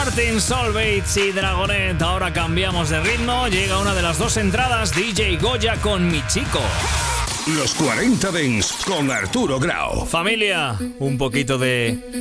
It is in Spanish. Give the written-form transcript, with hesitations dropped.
Martin, Solveig y Dragonet. Ahora cambiamos de ritmo. Llega una de las dos entradas, DJ Goya con Mi Chico. Los 40 Dents con Arturo Grau. Familia, un poquito de